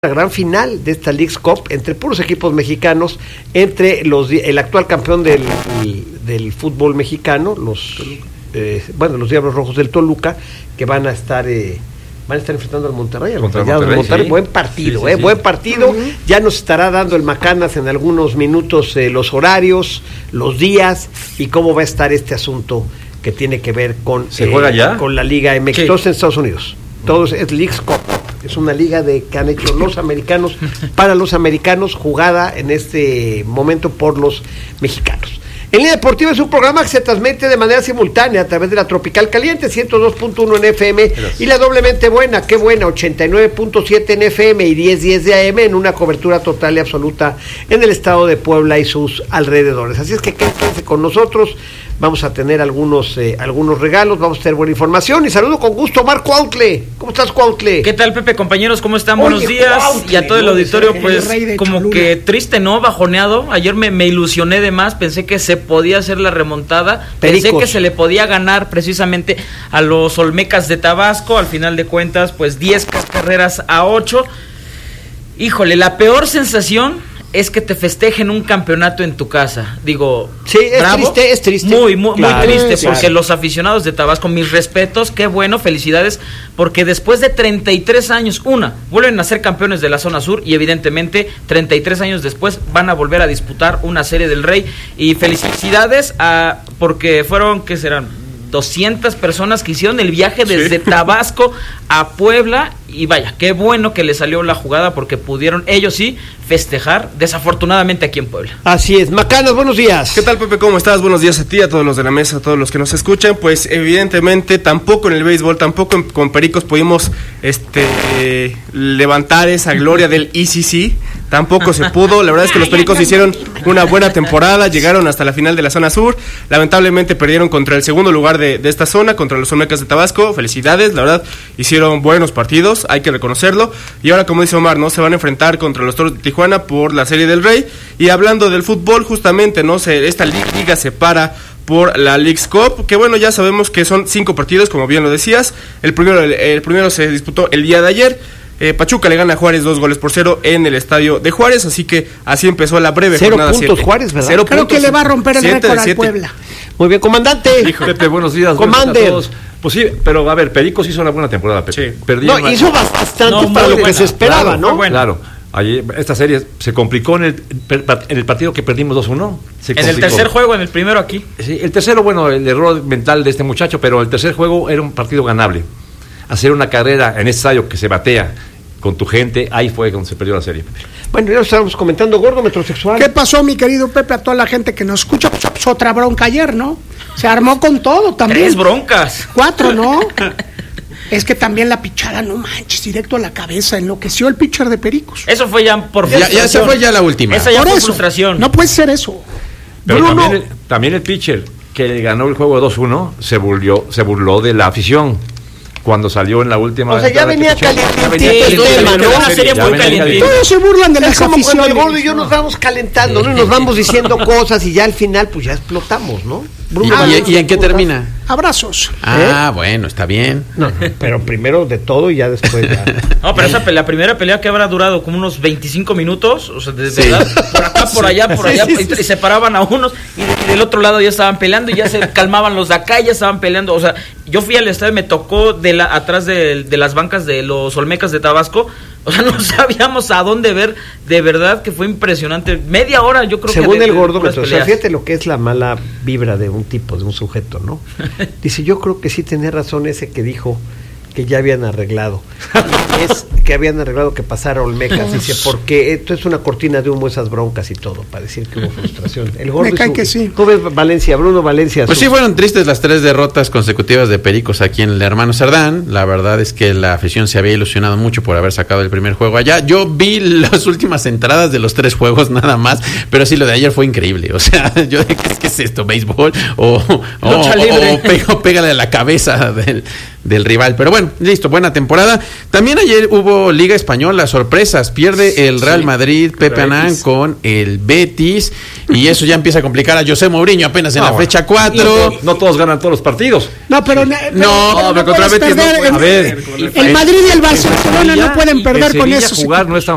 La gran final de esta Leagues Cup entre puros equipos mexicanos, entre el actual campeón del fútbol mexicano, los Diablos Rojos del Toluca, que van a estar enfrentando al Monterrey, Monterrey. Sí. Buen partido, sí. Buen partido. Uh-huh. Ya nos estará dando el Macanas en algunos minutos los horarios, los días y cómo va a estar este asunto que tiene que ver con con la Liga MX, sí. Todos en Estados Unidos. Todos es Leagues Cup. Es una liga que han hecho los americanos para los americanos, jugada en este momento por los mexicanos. En Línea Deportiva es un programa que se transmite de manera simultánea a través de la Tropical Caliente 102.1 en FM. Gracias. Y la doblemente buena, qué buena, 89.7 en FM y 1010 de AM en una cobertura total y absoluta en el estado de Puebla y sus alrededores. Así es que quédense con nosotros. Vamos a tener algunos regalos, vamos a tener buena información. Y saludo con gusto a Omar Cuautle. ¿Cómo estás, Cuautle? ¿Qué tal, Pepe? Compañeros, ¿cómo están? Buenos días. Cuautle, y a todo el auditorio, pues, como Cholula. Que triste, ¿no? Bajoneado. Ayer me ilusioné de más, pensé que se podía hacer la remontada. Pensé que se le podía ganar precisamente a los Olmecas de Tabasco. Al final de cuentas, pues, 10 carreras a 8. Híjole, la peor sensación es que te festejen un campeonato en tu casa. Digo, sí, es triste. Muy triste, porque los aficionados de Tabasco, mis respetos, qué bueno, felicidades, porque después de 33 años, vuelven a ser campeones de la zona sur y evidentemente 33 años después van a volver a disputar una Serie del Rey y felicidades porque fueron, ¿qué serán? 200 personas que hicieron el viaje desde Tabasco a Puebla y vaya, qué bueno que le salió la jugada porque pudieron ellos sí festejar, desafortunadamente aquí en Puebla. Así es. Macanas, buenos días. ¿Qué tal, Pepe? ¿Cómo estás? Buenos días a ti, a todos los de la mesa, a todos los que nos escuchan. Pues evidentemente tampoco en el béisbol, tampoco con Pericos pudimos levantar esa gloria del ECC. Tampoco se pudo. La verdad es que los Pericos hicieron una buena temporada, llegaron hasta la final de la zona sur. Lamentablemente perdieron contra el segundo lugar de esta zona, contra los Olmecas de Tabasco. Felicidades, la verdad, hicieron buenos partidos, hay que reconocerlo. Y ahora, como dice Omar, ¿no? Se van a enfrentar contra los Toros de Tijuana por la Serie del Rey. Y hablando del fútbol, justamente, ¿no? Esta liga se para por la Leagues Cup, que bueno, ya sabemos que son 5 partidos, como bien lo decías. El primero se disputó el día de ayer. Pachuca le gana a Juárez 2-0 en el estadio de Juárez, así que así empezó la breve 0 jornada. 0 puntos Juárez, ¿verdad? 0 Creo puntos, que le va a romper el récord al Puebla. Muy bien, comandante. Pepe, buenos días. Commander. Buenos días a todos. Pues sí, pero a ver, Pericos hizo una buena temporada, Pepe. Sí. Hizo bastante para lo que se esperaba, ¿no? Claro. Ayer, esta serie se complicó en el partido que perdimos 2-1. En el tercer juego, en el primero aquí. Sí, el tercero, bueno, el error mental de este muchacho, pero el tercer juego era un partido ganable. Hacer una carrera en ese estadio que se batea con tu gente, ahí fue donde se perdió la serie. Bueno, ya lo estábamos comentando, gordo metrosexual. ¿Qué pasó, mi querido Pepe? A toda la gente que nos escucha, pues otra bronca ayer, ¿no? Se armó con todo también. 3 broncas. 4, ¿no? Es que también la pichada, no manches, directo a la cabeza, enloqueció el pitcher de Pericos. Eso fue ya por frustración. Esa fue ya la última. Esa ya por frustración. No puede ser eso. Pero también el pitcher que ganó el juego 2-1 se burló de la afición cuando salió en la última. O sea, ya venía calientito. Una serie muy calientita. Todos se burlan de las aficiones. Cuando el gordo y yo nos vamos calentando, ¿no? Y nos vamos diciendo cosas y ya al final pues ya explotamos, ¿no? ¿Y en qué termina? Abrazos. Bueno, está bien. No, pero primero de todo y ya después ya. No, pero la primera pelea que habrá durado como unos 25 minutos, o sea, de verdad, por acá, por allá, y separaban a unos y del otro lado ya estaban peleando y ya se calmaban los de acá y ya estaban peleando. O sea, yo fui al estadio y me tocó atrás de las bancas de los Olmecas de Tabasco. O sea, no sabíamos a dónde ver, de verdad que fue impresionante. Media hora, yo creo. Según el gordo, o sea, fíjate lo que es la mala vibra de un tipo, de un sujeto, ¿no? Dice, yo creo que sí tenía razón ese que dijo que ya habían arreglado. Es que habían arreglado que pasara Olmecas. Dice, porque esto es una cortina de humo, esas broncas y todo, para decir que hubo frustración. El gordo. Me cae que sí. ¿Cómo ves Valencia, Bruno Valencia? Pues sí, fueron tristes las 3 derrotas consecutivas de Pericos aquí en el Hermano Cerdán. La verdad es que la afición se había ilusionado mucho por haber sacado el primer juego allá. Yo vi las últimas entradas de los 3 juegos nada más, pero sí, lo de ayer fue increíble. O sea, yo dije, ¿qué es esto? ¿Béisbol? O pégale a la cabeza del rival. Pero bueno, listo, buena temporada. También ayer hubo Liga Española, sorpresas. Pierde el Real Madrid, Pepe Anán, con el Betis, y eso ya empieza a complicar a José Mourinho apenas en la fecha 4. No todos ganan todos los partidos. No, pero contra Betis no puede. El Madrid y el Barcelona no pueden perder con eso. Jugar no es tan